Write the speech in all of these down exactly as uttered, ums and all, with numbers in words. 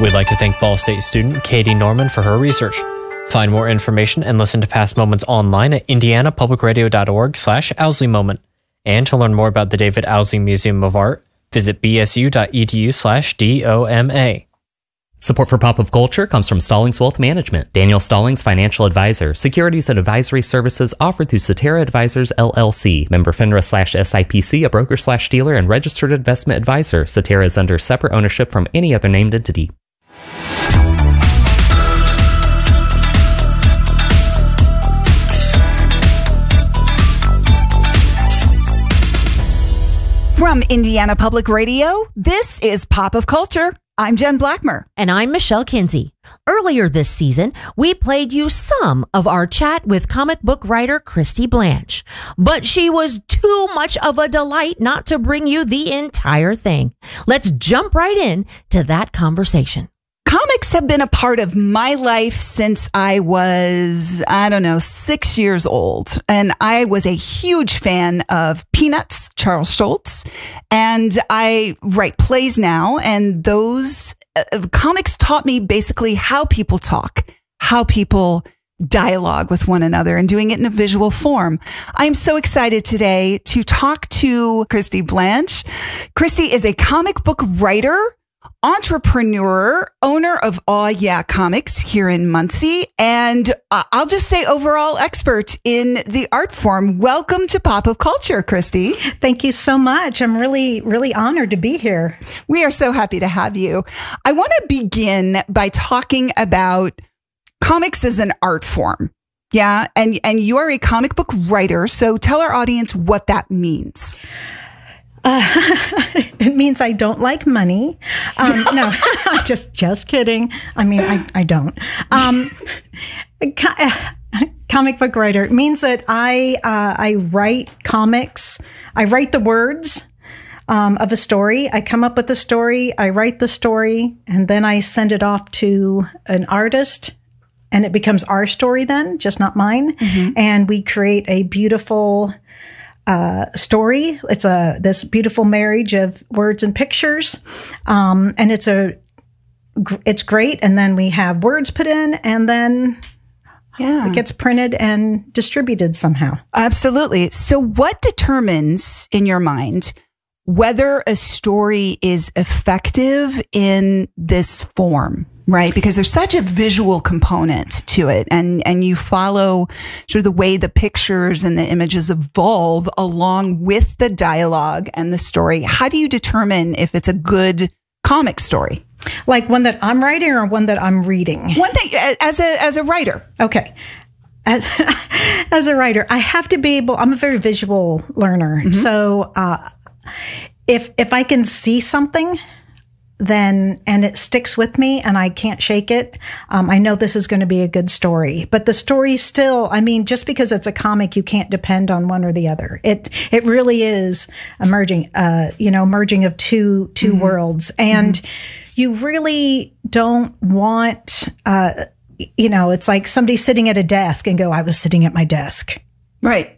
We'd like to thank Ball State student Katie Norman for her research. Find more information and listen to past moments online at indianapublicradio.org slash Owsley Moment. And to learn more about the David Owsley Museum of Art, visit bsu.edu slash DOMA. Support for Pop of Culture comes from Stallings Wealth Management. Daniel Stallings, financial advisor. Securities and advisory services offered through Cetera Advisors, L L C. Member FINRA slash S I P C, a broker slash dealer, and registered investment advisor. Cetera is under separate ownership from any other named entity. From Indiana Public Radio, this is Pop of Culture. I'm Jen Blackmer. And I'm Michelle Kinsey. Earlier this season, we played you some of our chat with comic book writer Christy Blanche. But she was too much of a delight not to bring you the entire thing. Let's jump right in to that conversation. Comics have been a part of my life since I was, I don't know, six years old. And I was a huge fan of Peanuts, Charles Schulz. And I write plays now. And those uh, comics taught me basically how people talk, how people dialogue with one another, and doing it in a visual form. I'm so excited today to talk to Christy Blanche. Christy is a comic book writer, entrepreneur, owner of Aw Yeah Comics here in Muncie, and uh, I'll just say overall expert in the art form. Welcome to Pop of Culture, Christy. Thank you so much. I'm really, really honored to be here. We are so happy to have you. I want to begin by talking about comics as an art form. Yeah, and, and you are a comic book writer, so tell our audience what that means. Uh, it means I don't like money. Um, no, just just kidding. I mean, I, I don't. Um, co- comic book writer means that I uh, I write comics. I write the words um, of a story. I come up with a story. I write the story, and then I send it off to an artist. And it becomes our story then, just not mine. Mm-hmm. And we create a beautiful Uh, story. It's a this beautiful marriage of words and pictures, um, and it's a it's great. And then we have words put in, and then yeah, it gets printed and distributed somehow. Absolutely. So, what determines in your mind whether a story is effective in this form? Right, because there's such a visual component to it, and and you follow sort of the way the pictures and the images evolve along with the dialogue and the story. How do you determine if it's a good comic story? Like one that I'm writing or one that I'm reading? One thing, as a as a writer. Okay. As, as a writer, I have to be able, I'm a very visual learner. Mm-hmm. So uh, if if I can see something, then, and it sticks with me and I can't shake it, um, I know this is going to be a good story. But the story still, I mean, just because it's a comic, you can't depend on one or the other. It it really is a merging, uh, you know, merging of two two mm-hmm. worlds. And mm-hmm. you really don't want, uh, you know, it's like somebody sitting at a desk and go, I was sitting at my desk. Right.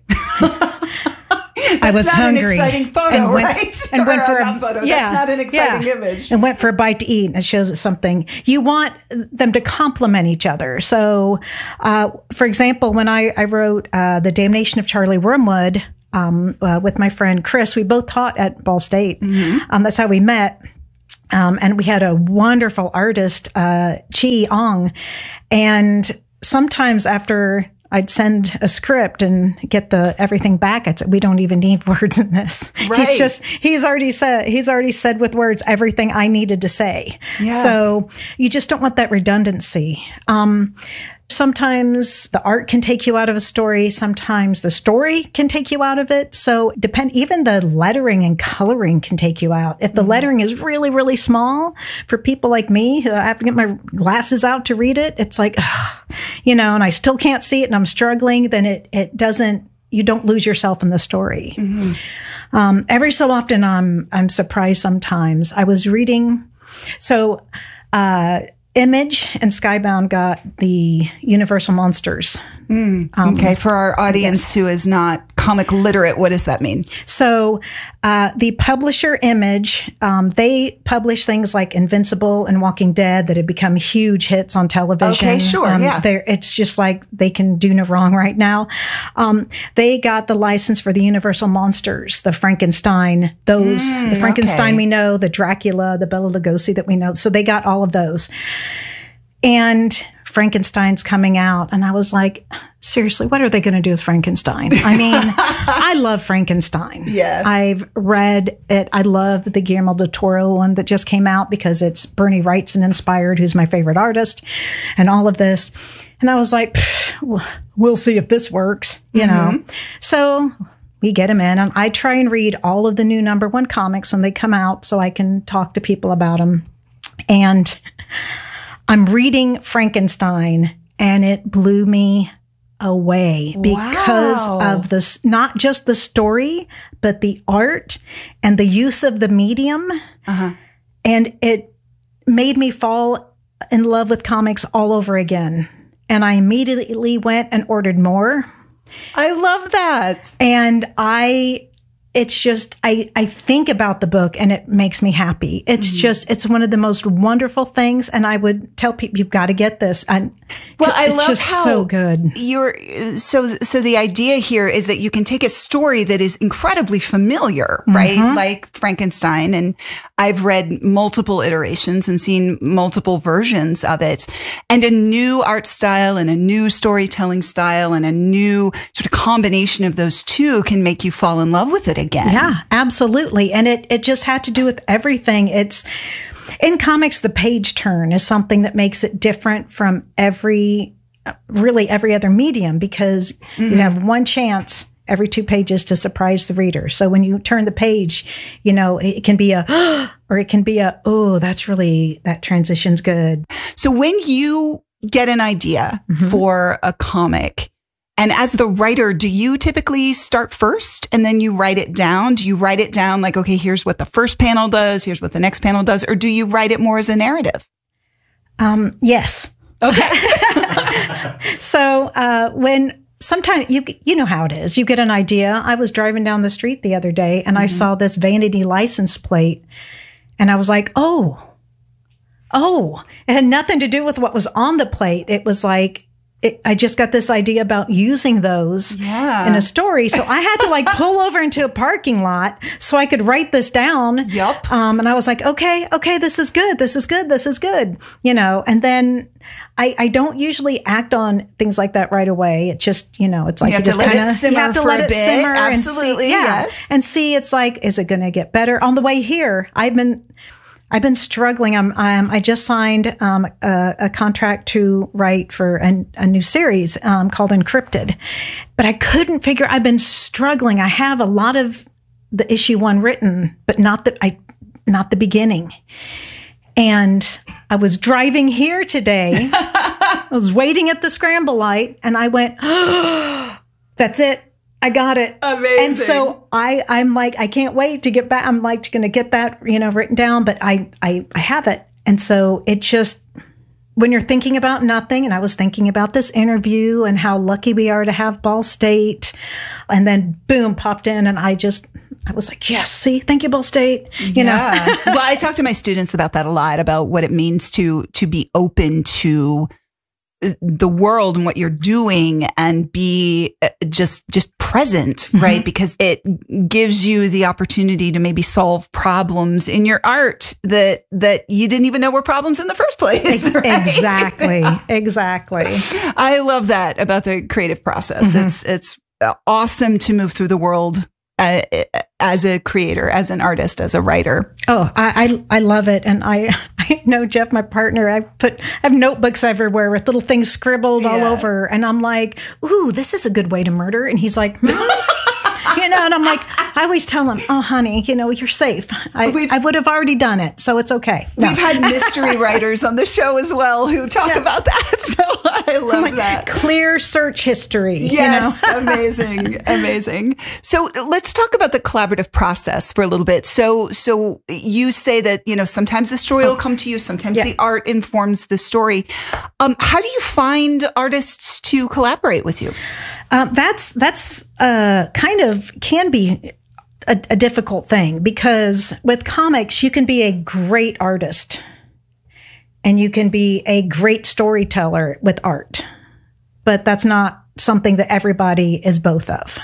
I was not hungry. An exciting photo, and went, right? And went for a a photo. Yeah, That's not an exciting yeah. image. And went for a bite to eat, and it shows it something. You want them to complement each other. So, uh, for example, when I, I wrote uh, The Damnation of Charlie Wormwood um, uh, with my friend Chris, we both taught at Ball State. Mm-hmm. Um, that's how we met. Um, and we had a wonderful artist, uh, Chi Ong. And sometimes after I'd send a script and get the everything back. I'd say, we don't even need words in this. Right. He's just, he's already said, he's already said with words everything I needed to say. Yeah. So you just don't want that redundancy. Um, Sometimes the art can take you out of a story. Sometimes the story can take you out of it. So depend, even the lettering and coloring can take you out. If the mm-hmm. lettering is really, really small for people like me who I have to get my glasses out to read it, it's like, ugh, you know, and I still can't see it and I'm struggling, then it, it doesn't, you don't lose yourself in the story. Mm-hmm. Um, every so often I'm, I'm surprised sometimes. I was reading, so, uh, Image and Skybound got the Universal Monsters. Mm, um, okay, for our audience yes. who is not comic literate, what does that mean? So uh, the publisher Image, um, they publish things like Invincible and Walking Dead that have become huge hits on television. Okay, sure, um, yeah. It's just like they can do no wrong right now. Um, they got the license for the Universal Monsters, the Frankenstein, those, Mm, the Frankenstein okay. we know, the Dracula, the Bela Lugosi that we know. So they got all of those. And Frankenstein's coming out. And I was like, seriously, what are they going to do with Frankenstein? I mean, I love Frankenstein. Yeah. I've read it. I love the Guillermo del Toro one that just came out because it's Bernie Wrightson inspired, who's my favorite artist, and all of this. And I was like, we'll see if this works, you mm-hmm. know? So we get them in, and I try and read all of the new number one comics when they come out so I can talk to people about them. And I'm reading Frankenstein, and it blew me away because Wow. of this, not just the story, but the art and the use of the medium. Uh-huh. And it made me fall in love with comics all over again. And I immediately went and ordered more. I love that. And I, it's just, I, I think about the book and it makes me happy. It's mm-hmm. just, it's one of the most wonderful things. And I would tell people, you've got to get this. And Well, I it's love just how so good. You're so so the idea here is that you can take a story that is incredibly familiar, right? Mm-hmm. Like Frankenstein, and I've read multiple iterations and seen multiple versions of it, and a new art style and a new storytelling style and a new sort of combination of those two can make you fall in love with it again. Yeah, absolutely. And it it just had to do with everything. It's in comics, the page turn is something that makes it different from every, really every other medium, because mm-hmm. you have one chance every two pages to surprise the reader. So when you turn the page, you know, it can be a, or it can be a, oh, that's really, that transition's good. So when you get an idea mm-hmm. for a comic, and as the writer, do you typically start first and then you write it down? Do you write it down like, okay, here's what the first panel does, here's what the next panel does, or do you write it more as a narrative? Um, yes. Okay. So uh, when sometimes you you know how it is, you get an idea. I was driving down the street the other day and mm-hmm. I saw this vanity license plate, and I was like, oh, oh, it had nothing to do with what was on the plate. It was like, It, I just got this idea about using those yeah. in a story. So I had to like pull over into a parking lot so I could write this down. Yep. Um, and I was like, okay, okay, this is good. This is good. This is good. You know, and then I, I don't usually act on things like that right away. It just, you know, it's like you, you, have just to let kind it of simmer you have to for let a it bit. simmer Absolutely. and see, yeah, yes. and see. It's like, is it going to get better? On the way here, I've been. I've been struggling. I'm, I'm, I just signed um, a, a contract to write for an, a new series um, called Encrypted, but I couldn't figure. I've been struggling. I have a lot of the issue one written, but not the I, not the beginning. And I was driving here today. I was waiting at the scramble light, and I went, oh, "That's it. I got it." Amazing. And so I, I'm like, I can't wait to get back. I'm like going to get that, you know, written down, but I, I, I have it. And so it just, when you're thinking about nothing, and I was thinking about this interview and how lucky we are to have Ball State, and then boom, popped in, and I just, I was like, yes, see, thank you, Ball State. You yeah. know, Well, I talk to my students about that a lot, about what it means to, to be open to the world and what you're doing, and be just just present, mm-hmm. right? Because it gives you the opportunity to maybe solve problems in your art that that you didn't even know were problems in the first place. Right? Exactly, exactly. I love that about the creative process. Mm-hmm. It's it's awesome to move through the world uh, as a creator, as an artist, as a writer. Oh, I, I I love it. And I I know Jeff, my partner, I put I have notebooks everywhere with little things scribbled yeah. all over. And I'm like, ooh, this is a good way to murder. And he's like, hmm? You know, and I'm like, I always tell him, oh, honey, you know, you're safe. I, I would have already done it. So it's okay. No. We've had mystery writers on the show as well who talk yeah. about that. So I love like, that. Clear search history. Yes. You know? Amazing. Amazing. So let's talk about the collaborative process for a little bit. So, so you say that, you know, sometimes the story will come to you. Sometimes yeah. the art informs the story. Um, how do you find artists to collaborate with you? Um, that's that's uh, kind of can be a, a difficult thing, because with comics, you can be a great artist and you can be a great storyteller with art, but that's not something that everybody is both of.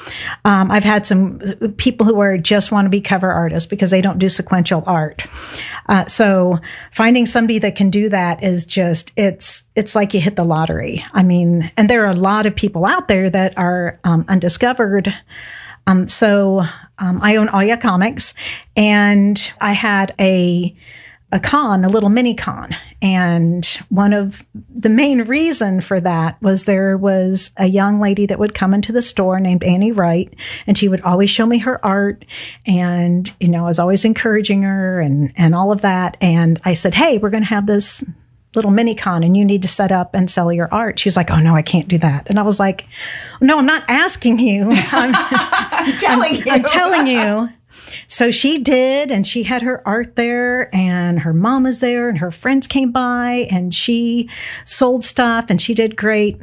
Um, I've had some people who are just want to be cover artists because they don't do sequential art. Uh, so finding somebody that can do that is just, it's, it's like you hit the lottery. I mean, and there are a lot of people out there that are um, undiscovered. Um, so um, I own All Yeah Comics, and I had a a con, a little mini con. And one of the main reason for that was there was a young lady that would come into the store named Annie Wright, and she would always show me her art. And, you know, I was always encouraging her and, and all of that. And I said, hey, we're going to have this little mini con and you need to set up and sell your art. She was like, oh no, I can't do that. And I was like, no, I'm not asking you. I'm, I'm telling I'm, you. I'm telling you. So she did, and she had her art there, and her mom was there, and her friends came by, and she sold stuff, and she did great.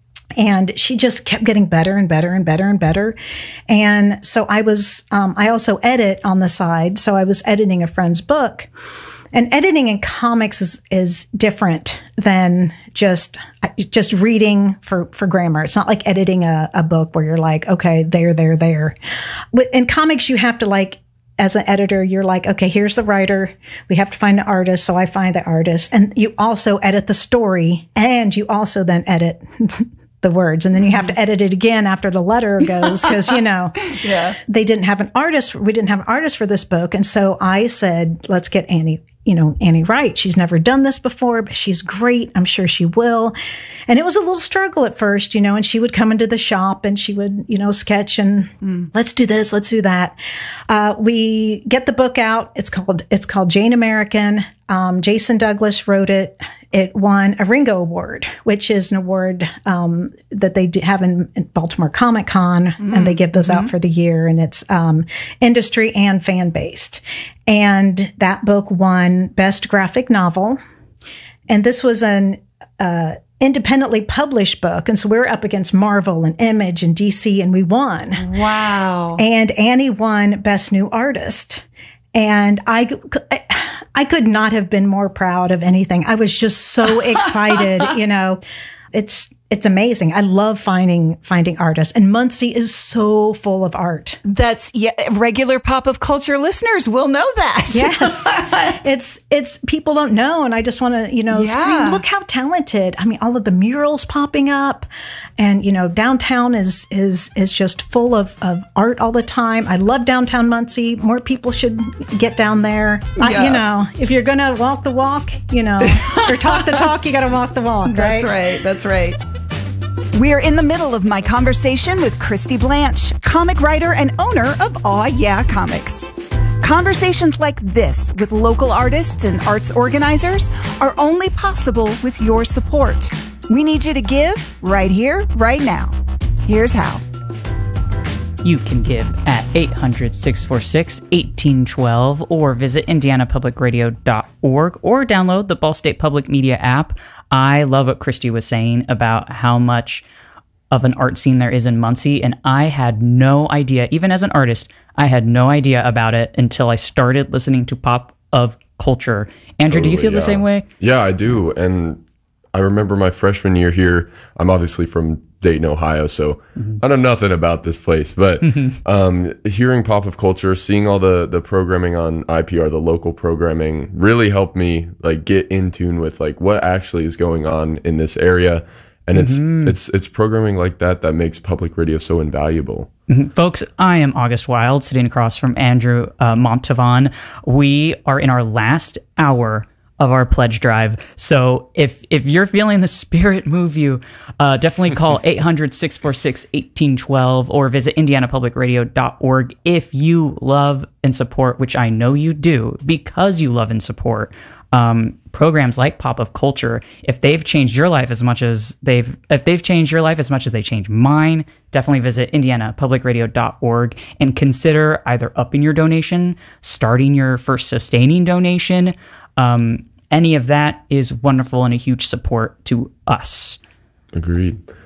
And she just kept getting better and better and better and better. And so I was, um, I also edit on the side. So I was editing a friend's book. And editing in comics is, is different than just just reading for, for grammar. It's not like editing a, a book where you're like, okay, there, there, there. In comics, you have to like, as an editor, you're like, okay, here's the writer. We have to find the artist. So I find the artist. And you also edit the story, and you also then edit the words. And then you have to edit it again after the letter goes, because, you know, yeah. they didn't have an artist. We didn't have an artist for this book. And so I said, let's get Annie, you know, Annie Wright. She's never done this before, but she's great. I'm sure she will. And it was a little struggle at first, you know, and she would come into the shop and she would, you know, sketch and mm. let's do this, let's do that. Uh, we get the book out. It's called, it's called Jane American. Um, Jason Douglas wrote it. It won a Ringo Award, which is an award um, that they do have in, in Baltimore Comic Con, mm-hmm. and they give those mm-hmm. out for the year. And it's um, industry and fan based. And that book won Best Graphic Novel. And this was an uh, independently published book. And so we were up against Marvel and Image and D C, and we won. Wow. And Annie won Best New Artist. And I, I could not have been more proud of anything. I was just so excited, you know. It's it's amazing. I love finding finding artists, and Muncie is so full of art. That's yeah. Regular Pop of Culture listeners will know that. Yes, it's it's people don't know, and I just want to you know yeah. scream, look how talented. I mean, all of the murals popping up, and you know downtown is is is just full of of art all the time. I love downtown Muncie. More people should get down there. Yeah. I, you know, if you're gonna walk the walk, you know, or talk the talk, you got to walk the walk. Right? That's right. That's right. We are in the middle of my conversation with Christy Blanche, comic writer and owner of Aw Yeah Comics. Conversations like this with local artists and arts organizers are only possible with your support. We need you to give right here, right now. Here's how. You can give at eight hundred, six four six, one eight one two or visit indiana public radio dot org or download the Ball State Public Media app. I love what Christy was saying about how much of an art scene there is in Muncie, and I had no idea, even as an artist, I had no idea about it until I started listening to Pop of Culture. Andrew, totally, do you feel yeah. the same way? Yeah, I do. And I remember my freshman year here. I'm obviously from Dayton, Ohio, so mm-hmm. I know nothing about this place. But um, hearing Pop of Culture, seeing all the the programming on I P R, the local programming, really helped me like get in tune with like what actually is going on in this area. And mm-hmm. it's it's it's programming like that that makes public radio so invaluable. Mm-hmm. Folks, I am August Wild, sitting across from Andrew uh, Montavon. We are in our last hour of our pledge drive. So if if you're feeling the spirit move you, uh, definitely call eight hundred, six four six, one eight one two or visit indiana public radio dot org if you love and support, which I know you do because you love and support um, programs like Pop of Culture. If they've changed your life as much as they've if they've changed your life as much as they changed mine, definitely visit indiana public radio dot org and consider either upping your donation, starting your first sustaining donation. Um, any of that is wonderful and a huge support to us. Agreed.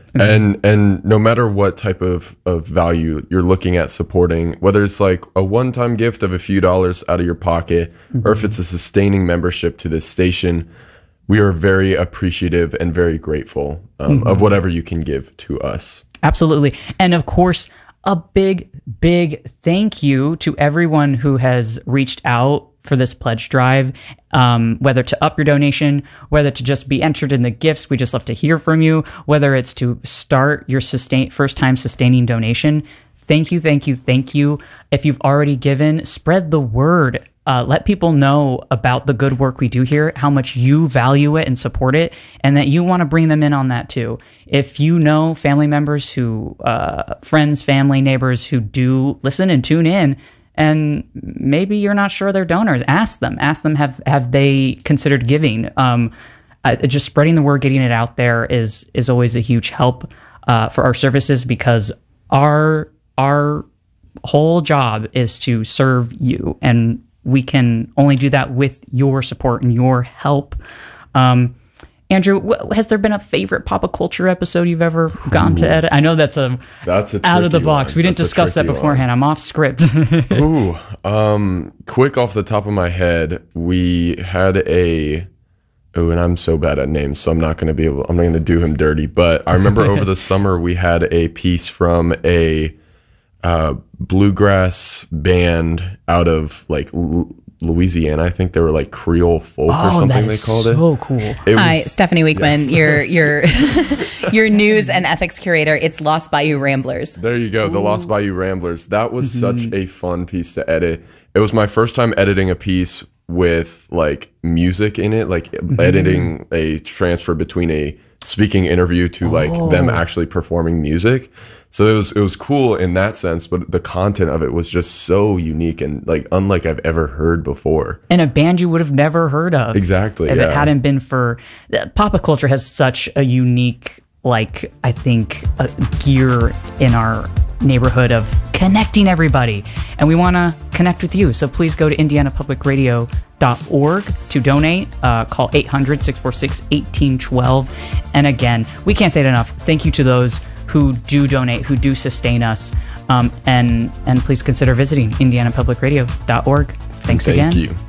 And and no matter what type of, of value you're looking at supporting, whether it's like a one-time gift of a few dollars out of your pocket, mm-hmm. or if it's a sustaining membership to this station, we are very appreciative and very grateful um, mm-hmm. of whatever you can give to us. Absolutely. And of course, a big, big thank you to everyone who has reached out for this pledge drive, um, whether to up your donation, whether to just be entered in the gifts. We just love to hear from you, whether it's to start your sustain first time sustaining donation. Thank you, thank you, thank you. If you've already given, spread the word. Uh, let people know about the good work we do here, how much you value it and support it, and that you want to bring them in on that too. If you know family members who, uh, friends, family, neighbors who do listen and tune in, and maybe you're not sure they're donors, ask them. Ask them, have have they considered giving? Um, uh, just spreading the word, getting it out there is is always a huge help uh, for our services, because our our whole job is to serve you, and we can only do that with your support and your help. Um, Andrew, wh- has there been a favorite pop culture episode you've ever gone Ooh. to edit? I know that's a that's a out of the box. One. We didn't that's discuss that beforehand. One. I'm off script. Ooh, um, quick off the top of my head, we had a. Oh, and I'm so bad at names, so I'm not going to be able. I'm not going to do him dirty. But I remember over the summer we had a piece from a uh, bluegrass band out of like L- Louisiana. I think they were like Creole folk oh, or something that is they called so it. Cool. It Hi, was, Stephanie Weekman, yeah. your your your news and ethics curator. It's Lost Bayou Ramblers. There you go, the Ooh. Lost Bayou Ramblers. That was Mm-hmm. such a fun piece to edit. It was my first time editing a piece with like music in it, like mm-hmm. editing a transfer between a speaking interview to like oh. them actually performing music. So it was it was cool in that sense, but the content of it was just so unique and like unlike I've ever heard before. And a band you would have never heard of. Exactly. If yeah. it hadn't been for Papa Culture has such a unique, like I think, uh, gear in our neighborhood of connecting everybody, and we want to connect with you. So please go to indiana public radio dot org to donate. Uh, call eight hundred, six four six, one eight one two. And again, we can't say it enough. Thank you to those who do donate, who do sustain us. Um, and and please consider visiting indiana public radio dot org. Thanks Thank again. you.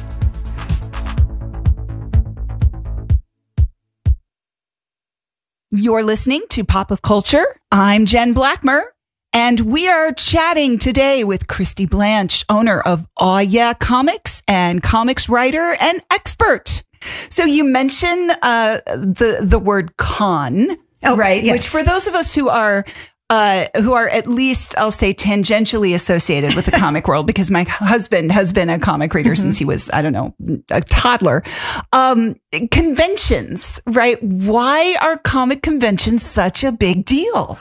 You're listening to Pop of Culture. I'm Jen Blackmer, and we are chatting today with Christy Blanch, owner of Aw Yeah Comics and comics writer and expert. So you mentioned uh, the the word con, oh, right? Yes. Which for those of us who are uh, who are at least, I'll say, tangentially associated with the comic world, because my husband has been a comic reader mm-hmm. since he was, I don't know, a toddler. Um, conventions, right? Why are comic conventions such a big deal?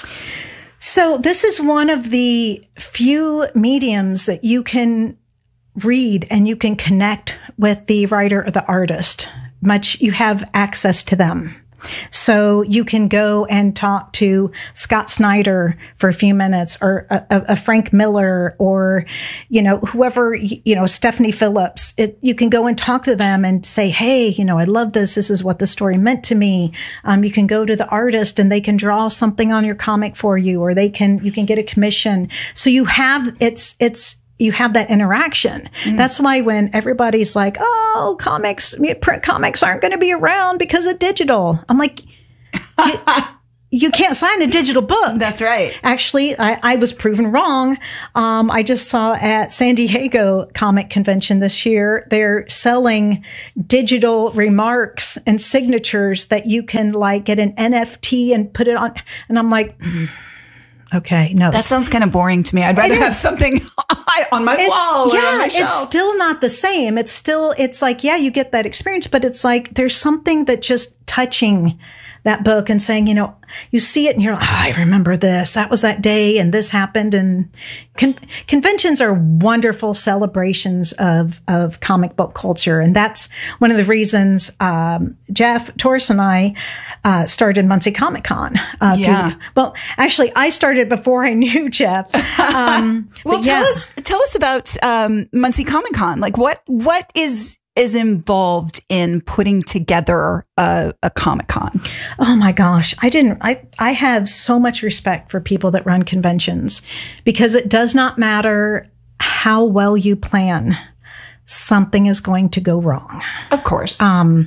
So this is one of the few mediums that you can read and you can connect with the writer or the artist. Much you have access to them. So you can go and talk to Scott Snyder for a few minutes, or a, a Frank Miller, or, you know, whoever, you know, Stephanie Phillips. It, you can go and talk to them and say, hey, you know, I love this. This is what the story meant to me. Um, you can go to the artist and they can draw something on your comic for you, or they can, you can get a commission. So you have, it's, it's, you have that interaction. Mm. That's why when everybody's like, oh, comics, print comics aren't going to be around because of digital. I'm like, you, you can't sign a digital book. That's right. Actually, I, I was proven wrong. Um, I just saw at San Diego Comic Convention this year, they're selling digital remarks and signatures that you can like get an N F T and put it on. And I'm like, mm. Okay, no. That sounds kind of boring to me. I'd rather have something on my it's, wall. Yeah, or on my it's shelf. still not the same. It's still, it's like, yeah, you get that experience, but it's like there's something that just touching that book and saying, you know, you see it and you're like, oh, I remember this. That was that day and this happened. And con- conventions are wonderful celebrations of, of comic book culture. And that's one of the reasons um, Jeff Torres and I uh, started Muncie Comic Con. Uh, yeah. through, well, actually, I started before I knew Jeff. Um, well, but tell yeah. us tell us about um, Muncie Comic Con. Like, what what is is involved in putting together a, a Comic-Con? Oh my gosh. I didn't, I, I have so much respect for people that run conventions, because it does not matter how well you plan. Something is going to go wrong. Of course. Um,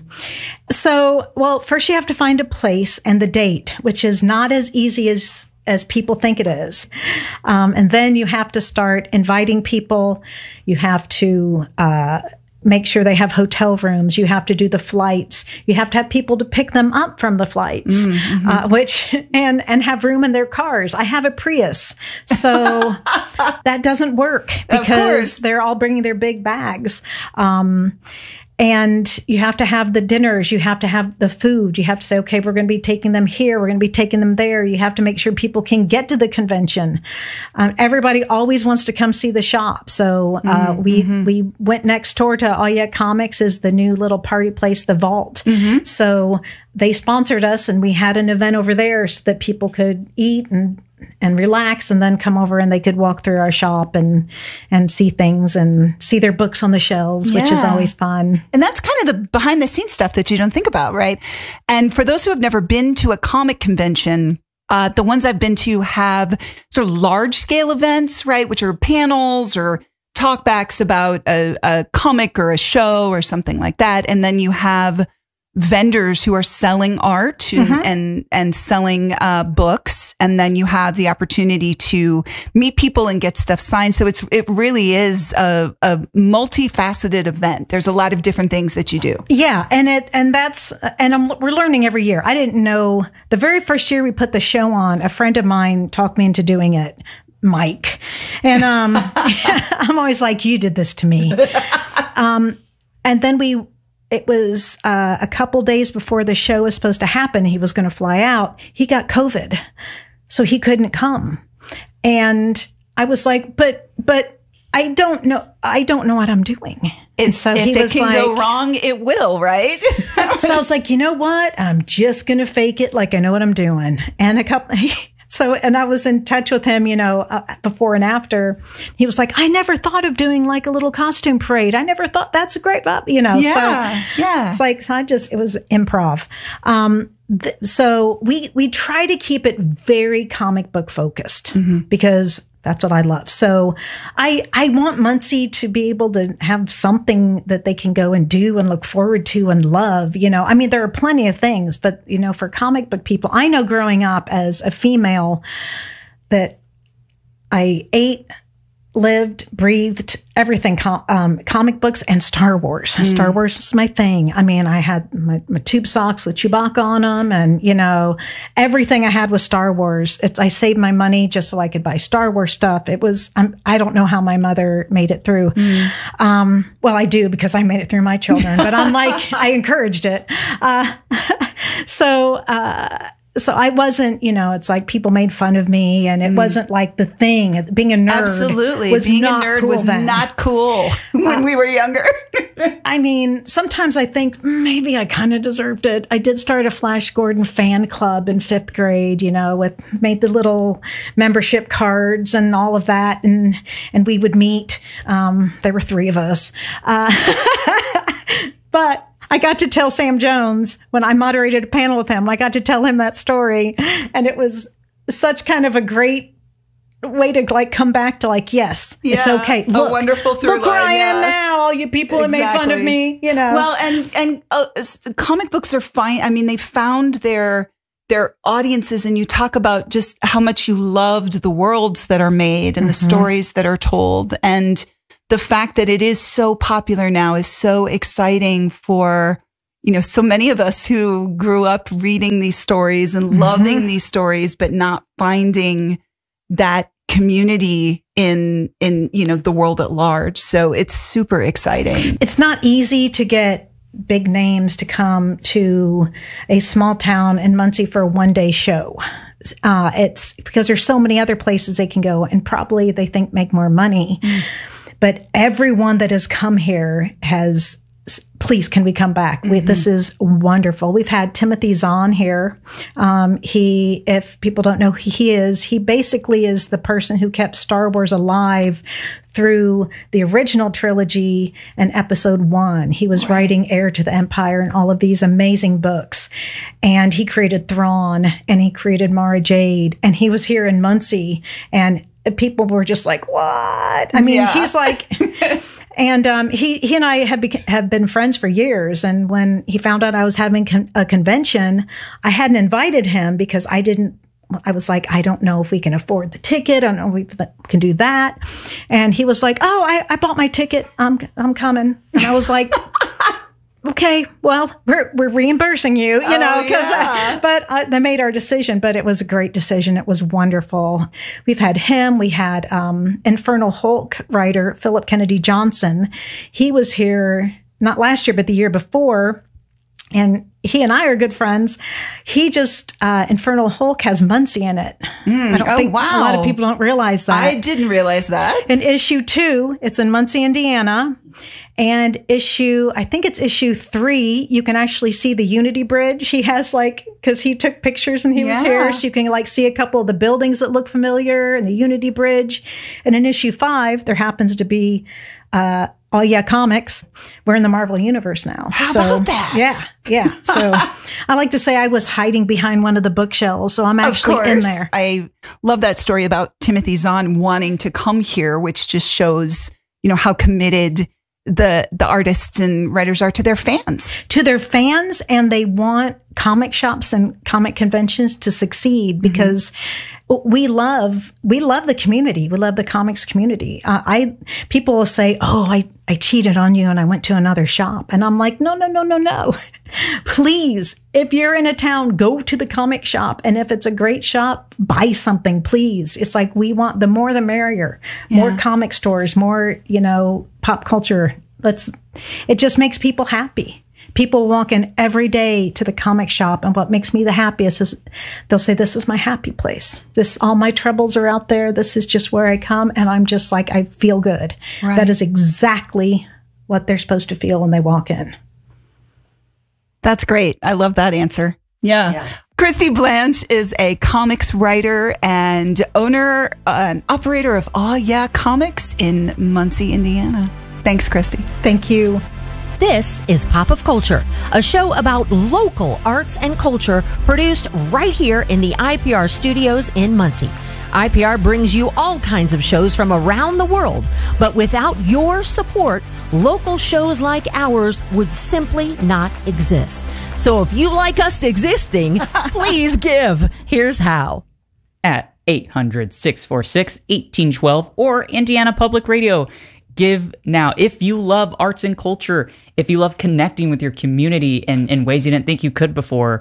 so, well, first you have to find a place and the date, which is not as easy as as people think it is. Um, and then you have to start inviting people. You have to uh, make sure they have hotel rooms. You have to do the flights. You have to have people to pick them up from the flights, mm-hmm. uh, which and and have room in their cars. I have a Prius, so that doesn't work because they're all bringing their big bags. Um, And you have to have the dinners. You have to have the food. You have to say, okay, we're going to be taking them here. We're going to be taking them there. You have to make sure people can get to the convention. Um, everybody always wants to come see the shop. So uh, mm-hmm. we we went next door to All Yeah Comics, is the new little party place, the Vault. Mm-hmm. So they sponsored us, and we had an event over there so that people could eat and and relax, and then come over and they could walk through our shop and and see things and see their books on the shelves, yeah. which is always fun. And that's kind of the behind the scenes stuff that you don't think about, right? And for those who have never been to a comic convention, uh, the ones I've been to have sort of large scale events, right? Which are panels or talkbacks about a, a comic or a show or something like that. And then you have vendors who are selling art and mm-hmm. and, and selling uh, books, and then you have the opportunity to meet people and get stuff signed. So it's it really is a, a multifaceted event. There's a lot of different things that you do. Yeah, and it and that's and I'm, we're learning every year. I didn't know the very first year we put the show on. A friend of mine talked me into doing it, Mike, and um, I'm always like, you did this to me. Um, and then we. It was uh, a couple days before the show was supposed to happen. He was going to fly out. He got COVID, so he couldn't come. And I was like, but, but I don't know. I don't know what I'm doing. It's, so if he it was can like, go wrong, it will, right? So I was like, you know what? I'm just going to fake it like I know what I'm doing. And a couple... So, and I was in touch with him, you know, uh, before and after. He was like, I never thought of doing like a little costume parade. I never thought that's a great, you know. Yeah, so, yeah. It's like, so I just, it was improv. Um, th- so we, we try to keep it very comic book focused mm-hmm. because that's what I love. So I, I want Muncie to be able to have something that they can go and do and look forward to and love. You know, I mean, there are plenty of things, but, you know, for comic book people, I know growing up as a female that I ate, lived, breathed everything, com- um, comic books and Star Wars. Mm. Star Wars was my thing. I mean, I had my, my tube socks with Chewbacca on them, and, you know, everything I had was Star Wars. It's, I saved my money just so I could buy Star Wars stuff. It was, I'm, I don't know how my mother made it through. Mm. Um, well, I do, because I made it through my children, but I'm like, I encouraged it. Uh, so, uh, So I wasn't, you know, it's like people made fun of me, and it mm. wasn't like the thing. Being a nerd, absolutely, was being not a nerd cool was then. not cool when we were younger. I mean, sometimes I think maybe I kind of deserved it. I did start a Flash Gordon fan club in fifth grade, you know, with made the little membership cards and all of that, and and we would meet. Um, there were three of us, uh, but. I got to tell Sam Jones when I moderated a panel with him. I got to tell him that story, and it was such kind of a great way to like come back to like, yes, yeah, it's okay. Look, a wonderful through look where line, I yes. am now. All you people exactly. have made fun of me, you know. Well, and and uh, comic books are fine. I mean, they found their their audiences, and you talk about just how much you loved the worlds that are made and mm-hmm. the stories that are told, and the fact that it is so popular now is so exciting for, you know, so many of us who grew up reading these stories and mm-hmm. loving these stories, but not finding that community in, in, you know, the world at large. So it's super exciting. It's not easy to get big names to come to a small town in Muncie for a one day show. Uh, it's because there's so many other places they can go and probably they think make more money. Mm. But everyone that has come here has please, can we come back? We, this is wonderful. We've had Timothy Zahn here. Um, he, if people don't know who he is, he basically is the person who kept Star Wars alive through the original trilogy and episode one. He was writing Heir to the Empire and all of these amazing books. And he created Thrawn and he created Mara Jade. And he was here in Muncie and people were just like, what? I mean, Yeah. he's like... And um, he he and I have bec- have been friends for years. And when he found out I was having con- a convention, I hadn't invited him because I didn't. I was like, I don't know if we can afford the ticket. I don't know if we th- can do that. And he was like, oh, I, I bought my ticket. I'm I'm coming. And I was like, okay, well, we're we're reimbursing you, you Oh, know, because, yeah. but uh, they made our decision, but it was a great decision. It was wonderful. We've had him. We had um, Infernal Hulk writer Philip Kennedy Johnson. He was here not last year, but the year before. And he and I are good friends. He just, uh, Infernal Hulk has Muncie in it. I don't oh, think wow. a lot of people don't realize that. I didn't realize that. In issue two, it's in Muncie, Indiana. And issue, I think it's issue three, you can actually see the Unity Bridge. He has like, because he took pictures and he was Yeah. here, so you can like see a couple of the buildings that look familiar and the Unity Bridge. And in issue five, there happens to be, uh, oh yeah, comics. We're in the Marvel Universe now. How so, about that? Yeah, yeah. So I like to say I was hiding behind one of the bookshelves, so I'm Of actually course. in there. I love that story about Timothy Zahn wanting to come here, which just shows, you know, how committed the the artists and writers are to their fans. To their fans, and they want comic shops and comic conventions to succeed because we love we love the community. We love the comics community. Uh, I people will say, "Oh, I I cheated on you and I went to another shop," and I'm like, "No, no, no, no, no! Please, if you're in a town, go to the comic shop, and if it's a great shop, buy something, please." It's like we want the more the merrier, more Yeah. comic stores, more you know pop culture. Let's. It just makes people happy. People walk in every day to the comic shop, and what makes me the happiest is they'll say, "This is my happy place. This, all my troubles are out there. This is just where I come," and I'm just like, I feel good. Right. That is exactly what they're supposed to feel when they walk in. That's great. I love that answer. Yeah. Christy Blanche is a comics writer and owner uh, and operator of Aw Yeah Comics in Muncie, Indiana. Thanks, Christy. Thank you. This is Pop of Culture, a show about local arts and culture produced right here in the I P R studios in Muncie. I P R brings you all kinds of shows from around the world, but without your support, local shows like ours would simply not exist. So if you like us existing, please give. Here's how. At eight hundred, six four six, one eight one two or Indiana Public Radio. Give now. If you love arts and culture, if you love connecting with your community in, in ways you didn't think you could before,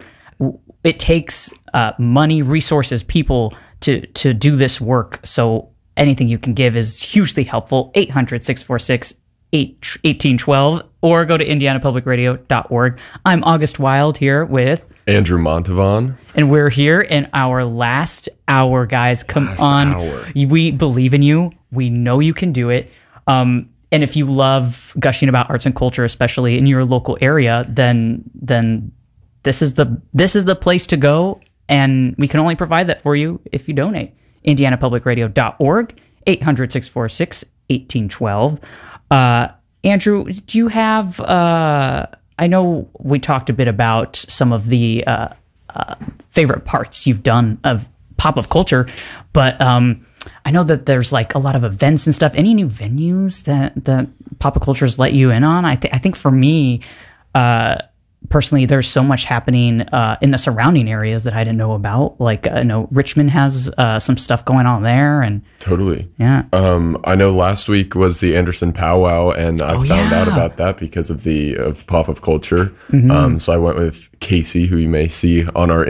it takes uh, money, resources, people to, to do this work. So anything you can give is hugely helpful. eight hundred, six four six, one eight one two or go to indiana public radio dot org. I'm August Wild here with Andrew Montavon. and we're here in our last hour, guys. Come Last on. hour. We believe in you. We know you can do it. Um, and if you love gushing about arts and culture, especially in your local area, then then this is the this is the place to go. And we can only provide that for you if you donate. indiana public radio dot org, eight hundred, six four six, one eight one two. Uh, Andrew, do you have... Uh, I know we talked a bit about some of the uh, uh, favorite parts you've done of Pop of Culture, but um, I know that there's like a lot of events and stuff. Any new venues that, that Pop of Culture's let you in on? I, th- I think for me, uh, personally, there's so much happening uh, in the surrounding areas that I didn't know about. Like, I know Richmond has uh, some stuff going on there, and Totally. yeah. Um, I know last week was the Anderson powwow, and I Oh, found out yeah. about that because of the of Pop of Culture. Mm-hmm. Um, so I went with Casey, who you may see on our